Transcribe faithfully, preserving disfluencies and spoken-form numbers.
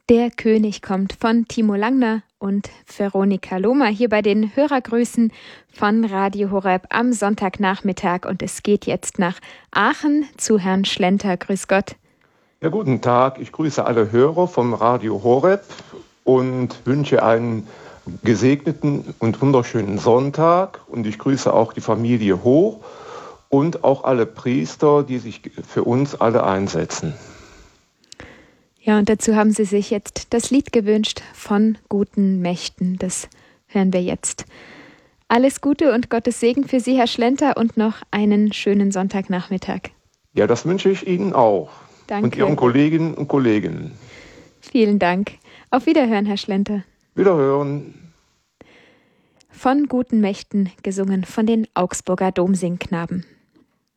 Der König kommt von Timo Langner und Veronika Lohmer hier bei den Hörergrüßen von Radio Horeb am Sonntagnachmittag. Und es geht jetzt nach Aachen zu Herrn Schlenter. Grüß Gott. Ja, guten Tag. Ich grüße alle Hörer vom Radio Horeb und wünsche einen gesegneten und wunderschönen Sonntag. Und ich grüße auch die Familie Hoch und auch alle Priester, die sich für uns alle einsetzen. Ja, und dazu haben Sie sich jetzt das Lied gewünscht von guten Mächten. Das hören wir jetzt. Alles Gute und Gottes Segen für Sie, Herr Schlenter, und noch einen schönen Sonntagnachmittag. Ja, das wünsche ich Ihnen auch. Danke. Und Ihren Kolleginnen und Kollegen. Vielen Dank. Auf Wiederhören, Herr Schlenter. Wiederhören. Von guten Mächten gesungen von den Augsburger Domsingknaben.